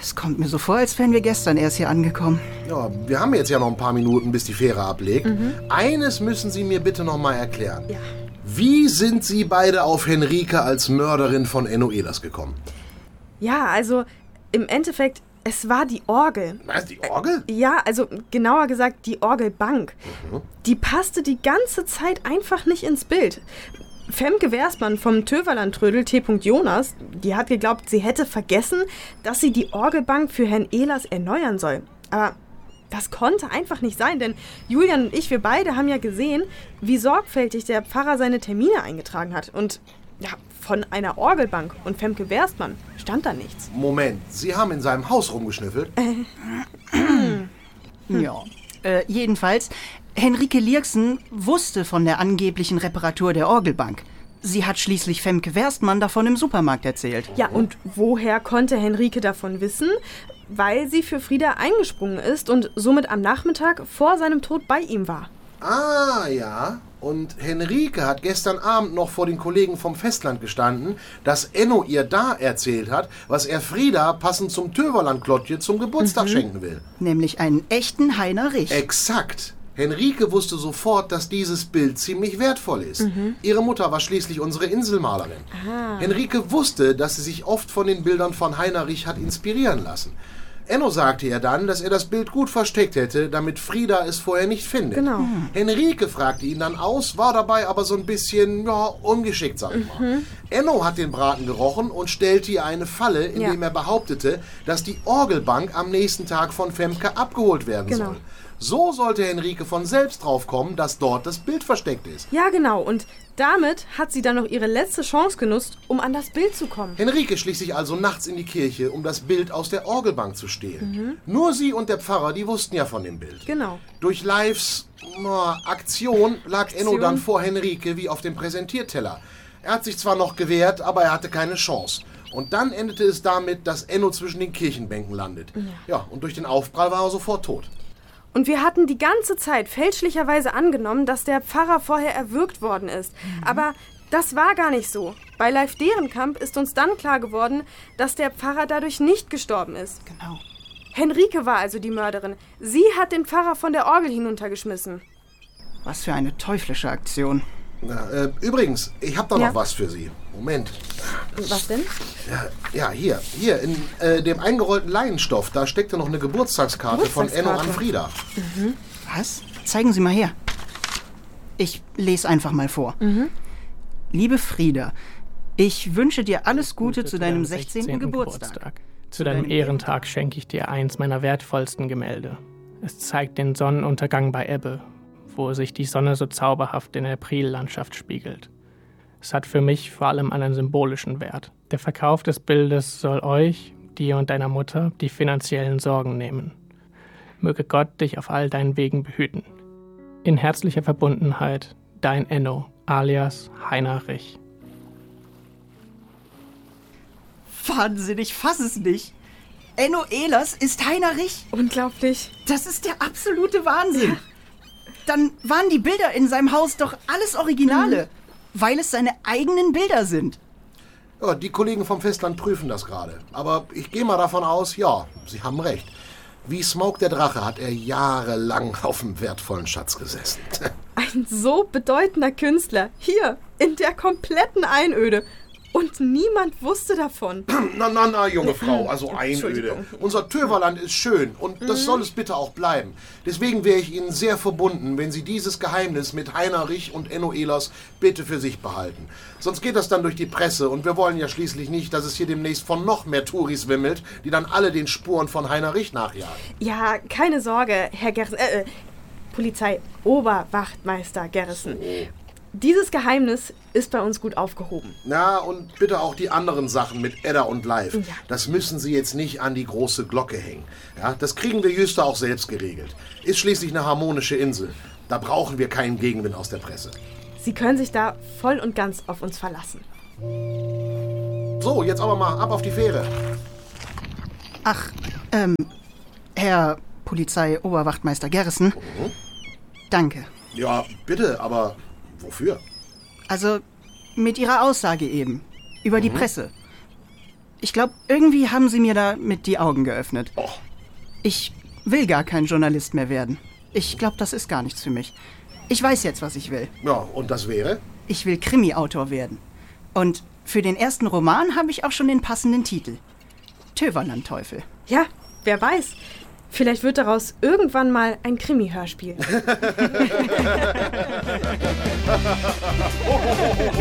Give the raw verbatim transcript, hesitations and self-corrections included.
Es kommt mir so vor, als wären wir gestern erst hier angekommen. Ja, wir haben jetzt ja noch ein paar Minuten, bis die Fähre ablegt. Mhm. Eines müssen Sie mir bitte noch mal erklären. Ja. Wie sind Sie beide auf Henrike als Mörderin von Enno Ehlers gekommen? Ja, also im Endeffekt, es war die Orgel. Was, die Orgel? Äh, ja, also genauer gesagt die Orgelbank. Mhm. Die passte die ganze Zeit einfach nicht ins Bild. Femke Wersmann vom Töverland-Trödel T. Jonas, die hat geglaubt, sie hätte vergessen, dass sie die Orgelbank für Herrn Ehlers erneuern soll. Aber das konnte einfach nicht sein, denn Julian und ich, wir beide haben ja gesehen, wie sorgfältig der Pfarrer seine Termine eingetragen hat. Und ja, von einer Orgelbank und Femke Wersmann stand da nichts. Moment, Sie haben in seinem Haus rumgeschnüffelt? Äh. Ja, äh, jedenfalls, Henrike Lierksen wusste von der angeblichen Reparatur der Orgelbank. Sie hat schließlich Femke Wersmann davon im Supermarkt erzählt. Ja, und woher konnte Henrike davon wissen? Weil sie für Frieda eingesprungen ist und somit am Nachmittag vor seinem Tod bei ihm war. Ah, ja. Und Henrike hat gestern Abend noch vor den Kollegen vom Festland gestanden, dass Enno ihr da erzählt hat, was er Frieda passend zum Töverland-Klottje zum Geburtstag mhm. schenken will. Nämlich einen echten Heiner Rich. Exakt. Henrike wusste sofort, dass dieses Bild ziemlich wertvoll ist. Mhm. Ihre Mutter war schließlich unsere Inselmalerin. Aha. Henrike wusste, dass sie sich oft von den Bildern von Heiner Rich hat inspirieren lassen. Enno sagte ihr dann, dass er das Bild gut versteckt hätte, damit Frieda es vorher nicht findet. Genau. Hm. Henrike fragte ihn dann aus, war dabei aber so ein bisschen, ja, ungeschickt, sag ich mal. Mhm. Enno hat den Braten gerochen und stellte ihr eine Falle, indem ja. er behauptete, dass die Orgelbank am nächsten Tag von Femke abgeholt werden genau. soll. So sollte Henrike von selbst drauf kommen, dass dort das Bild versteckt ist. Ja, genau. Und damit hat sie dann noch ihre letzte Chance genutzt, um an das Bild zu kommen. Henrike schlich sich also nachts in die Kirche, um das Bild aus der Orgelbank zu stehlen. Mhm. Nur sie und der Pfarrer, die wussten ja von dem Bild. Genau. Durch Lives oh, Aktion lag Aktion. Enno dann vor Henrike wie auf dem Präsentierteller. Er hat sich zwar noch gewehrt, aber er hatte keine Chance. Und dann endete es damit, dass Enno zwischen den Kirchenbänken landet. Ja, ja und durch den Aufprall war er sofort tot. Und wir hatten die ganze Zeit fälschlicherweise angenommen, dass der Pfarrer vorher erwürgt worden ist. Mhm. Aber das war gar nicht so. Bei Leif Dehrenkamp ist uns dann klar geworden, dass der Pfarrer dadurch nicht gestorben ist. Genau. Henrike war also die Mörderin. Sie hat den Pfarrer von der Orgel hinuntergeschmissen. Was für eine teuflische Aktion. Na, äh, übrigens, ich habe da ja? noch was für Sie. Moment. Was denn? Ja, ja hier. Hier, in äh, dem eingerollten Leinenstoff, da steckte noch eine Geburtstagskarte, Geburtstagskarte von Enno an Frieda. Mhm. Was? Zeigen Sie mal her. Ich lese einfach mal vor. Mhm. Liebe Frieda, ich wünsche dir alles Gute, Gute zu deinem sechzehnten Geburtstag. Geburtstag. Zu deinem Ehrentag schenke ich dir eins meiner wertvollsten Gemälde. Es zeigt den Sonnenuntergang bei Ebbe, wo sich die Sonne so zauberhaft in der Aprillandschaft spiegelt. Es hat für mich vor allem einen symbolischen Wert. Der Verkauf des Bildes soll euch, dir und deiner Mutter, die finanziellen Sorgen nehmen. Möge Gott dich auf all deinen Wegen behüten. In herzlicher Verbundenheit, dein Enno, alias Heiner Rich. Wahnsinn, ich fass es nicht. Enno Ehlers ist Heiner Rich. Unglaublich. Das ist der absolute Wahnsinn. Ja. Dann waren die Bilder in seinem Haus doch alles Originale, mhm. weil es seine eigenen Bilder sind. Ja, die Kollegen vom Festland prüfen das gerade. Aber ich gehe mal davon aus, ja, sie haben recht. Wie Smoke der Drache hat er jahrelang auf einem wertvollen Schatz gesessen. Ein so bedeutender Künstler, hier, in der kompletten Einöde. Und niemand wusste davon. Na, na, na, junge Frau, also Einöde. Unser Töverland ist schön und das mhm. soll es bitte auch bleiben. Deswegen wäre ich Ihnen sehr verbunden, wenn Sie dieses Geheimnis mit Heiner Rich und Enno Ehlers bitte für sich behalten. Sonst geht das dann durch die Presse und wir wollen ja schließlich nicht, dass es hier demnächst von noch mehr Touris wimmelt, die dann alle den Spuren von Heiner Rich nachjagen. Ja, keine Sorge, Herr Gerrissen, äh, Polizei-Oberwachtmeister Gerrissen. So. Dieses Geheimnis ist bei uns gut aufgehoben. Na, und bitte auch die anderen Sachen mit Edda und Leif. Ja. Das müssen Sie jetzt nicht an die große Glocke hängen. Ja, das kriegen wir Jüster auch selbst geregelt. Ist schließlich eine harmonische Insel. Da brauchen wir keinen Gegenwind aus der Presse. Sie können sich da voll und ganz auf uns verlassen. So, jetzt aber mal ab auf die Fähre. Ach, ähm, Herr Polizei-Oberwachtmeister Gerrissen. Mhm. Danke. Ja, bitte, aber wofür? Also, mit Ihrer Aussage eben. Über mhm. die Presse. Ich glaube, irgendwie haben Sie mir damit die Augen geöffnet. Oh. Ich will gar kein Journalist mehr werden. Ich glaube, das ist gar nichts für mich. Ich weiß jetzt, was ich will. Ja, und das wäre? Ich will Krimi-Autor werden. Und für den ersten Roman habe ich auch schon den passenden Titel. Töverlandteufel. Ja, wer weiß. Vielleicht wird daraus irgendwann mal ein Krimi-Hörspiel.